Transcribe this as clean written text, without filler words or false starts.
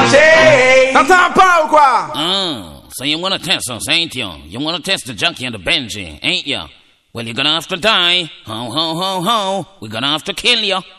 T'entends pas ou quoi? So you wanna test us, ain't you? You wanna test the junkie and the Benji, ain't you? Well, you're gonna have to die. Ho, ho, ho, ho. We're gonna have to kill you.